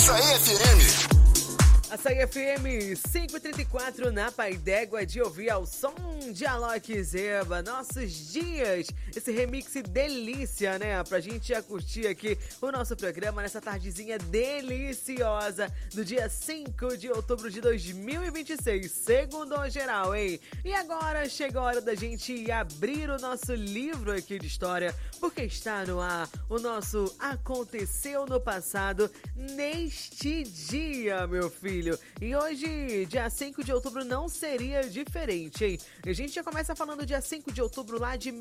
Açaí FM. Açaí FM 5h34 na Pai d'Égua de ouvir ao som de Alok Zeba. Nossos dias, esse remix delícia, né? Pra gente já curtir aqui o nosso programa nessa tardezinha deliciosa do dia 5 de outubro de 2026, segundo geral, hein? E agora chega a hora da gente abrir o nosso livro aqui de história, porque está no ar o nosso Aconteceu no Passado neste dia, meu filho. E hoje, dia 5 de outubro, não seria diferente, hein? A gente já começa falando dia 5 de outubro lá de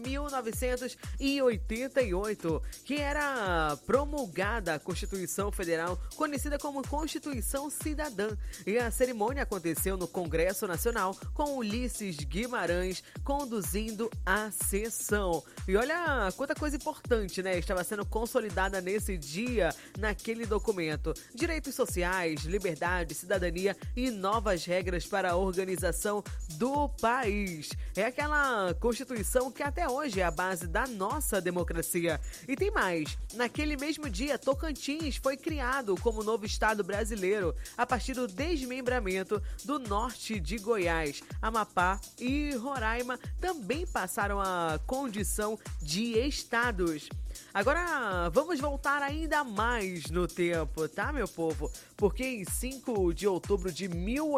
1988, que era promulgada a Constituição Federal, conhecida como Constituição Cidadã. E a cerimônia aconteceu no Congresso Nacional, com Ulisses Guimarães conduzindo a sessão. E olha quanta coisa importante, né? Estava sendo consolidada nesse dia, naquele documento. Direitos sociais, liberdade, cidadania e novas regras para a organização do país. É aquela Constituição que até hoje é a base da nossa democracia. E tem mais. Naquele mesmo dia, Tocantins foi criado como novo estado brasileiro a partir do desmembramento do norte de Goiás. Amapá e Roraima também passaram a condição de estados. Agora, vamos voltar ainda mais no tempo, tá, meu povo? Porque em 5 de outubro de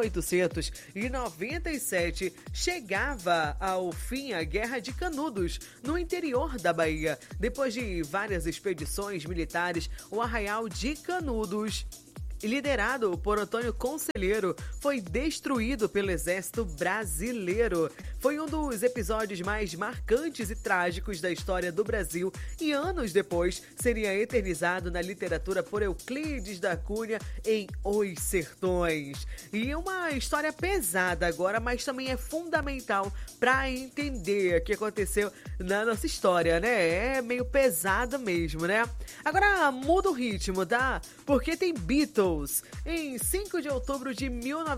1897, chegava ao fim a Guerra de Canudos, no interior da Bahia. Depois de várias expedições militares, o Arraial de Canudos, liderado por Antônio Conselheiro, foi destruído pelo exército brasileiro. Foi um dos episódios mais marcantes e trágicos da história do Brasil e anos depois seria eternizado na literatura por Euclides da Cunha em Os Sertões. E uma história pesada agora, mas também é fundamental para entender o que aconteceu na nossa história, né? É meio pesada mesmo, né? Agora muda o ritmo, tá? Porque tem Beatles. Em 5 de outubro de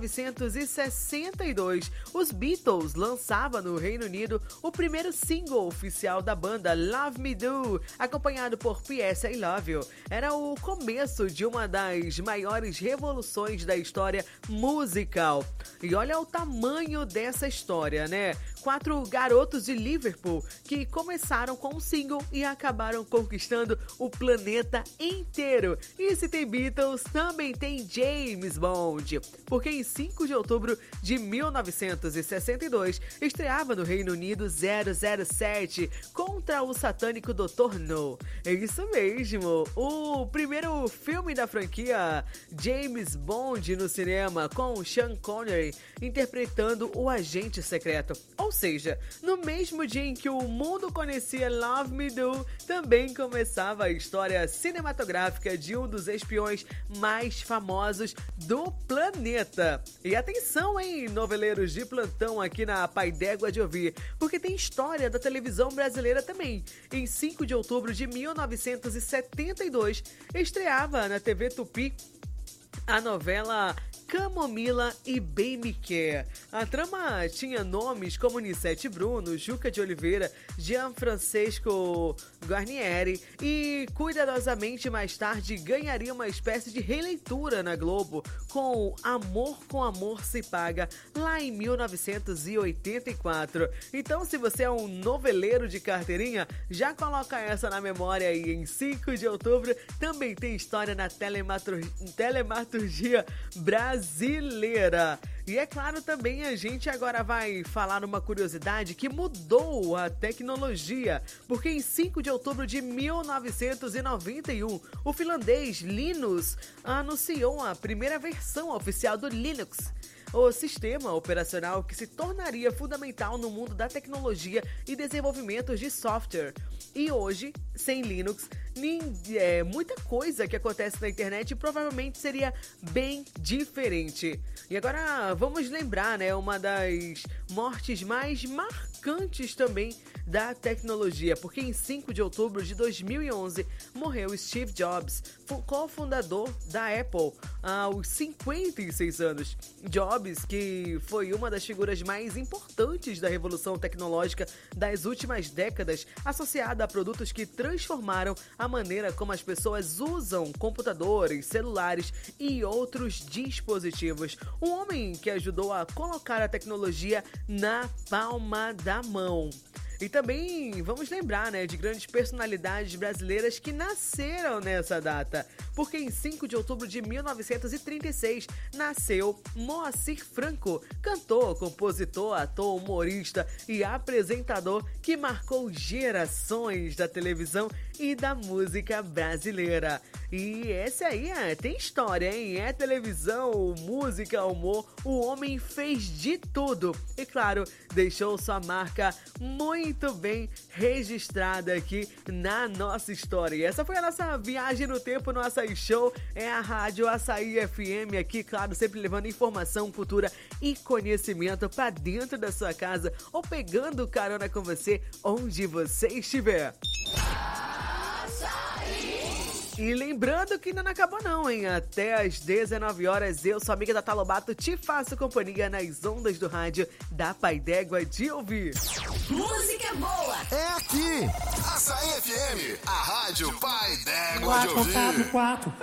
1962, os Beatles lançavam no Reino Unido o primeiro single oficial da banda, Love Me Do, acompanhado por P.S. I Love You. Era o começo de uma das maiores revoluções da história musical. E olha o tamanho dessa história, né? 4 garotos de Liverpool que começaram com um single e acabaram conquistando o planeta inteiro. E se tem Beatles, também tem James Bond, porque em 5 de outubro de 1962 estreava no Reino Unido 007 contra o satânico Dr. No. É isso mesmo, o primeiro filme da franquia James Bond no cinema, com Sean Connery interpretando o agente secreto. Ou seja, no mesmo dia em que o mundo conhecia Love Me Do, também começava a história cinematográfica de um dos espiões mais famosos do planeta. E atenção, hein, noveleiros de plantão aqui na Pai d'Égua de ouvir, porque tem história da televisão brasileira também. Em 5 de outubro de 1972, estreava na TV Tupi a novela Camomila e Bem Me Quer. A trama tinha nomes como Nissete Bruno, Juca de Oliveira, Gianfrancesco Guarnieri e, cuidadosamente mais tarde, ganharia uma espécie de releitura na Globo com Amor se Paga, lá em 1984. Então, se você é um noveleiro de carteirinha, já coloca essa na memória aí. Em 5 de outubro também tem história na telematurgia brasileira. E é claro, também a gente agora vai falar uma curiosidade que mudou a tecnologia, porque em 5 de outubro de 1991, o finlandês Linus anunciou a primeira versão oficial do Linux, o sistema operacional que se tornaria fundamental no mundo da tecnologia e desenvolvimento de software. E hoje, sem Linux, muita coisa que acontece na internet provavelmente seria bem diferente. E agora vamos lembrar, né, uma das mortes mais marcantes também da tecnologia, porque em 5 de outubro de 2011 morreu Steve Jobs, cofundador da Apple. aos 56 anos. Jobs, que foi uma das figuras mais importantes da revolução tecnológica das últimas décadas, associada a produtos que transformaram a maneira como as pessoas usam computadores, celulares e outros dispositivos. Um homem que ajudou a colocar a tecnologia na palma da mão. E também vamos lembrar, de grandes personalidades brasileiras que nasceram nessa data. Porque em 5 de outubro de 1936 nasceu Moacir Franco, cantor, compositor, ator, humorista e apresentador que marcou gerações da televisão e da música brasileira. E esse aí tem história, hein? É televisão, música, humor, o homem fez de tudo. E claro, deixou sua marca muito bem registrada aqui na nossa história. E essa foi a nossa viagem no tempo no Açaí Show. É a Rádio Açaí FM aqui, claro, sempre levando informação, cultura e conhecimento pra dentro da sua casa ou pegando carona com você onde você estiver. E lembrando que ainda não acabou não, hein? Até às 19 horas, eu, sua amiga da Talobato, te faço companhia nas ondas do rádio da Pai d'Égua de ouvir. Música boa! É aqui! Açaí FM, a rádio Pai d'Égua de ouvir.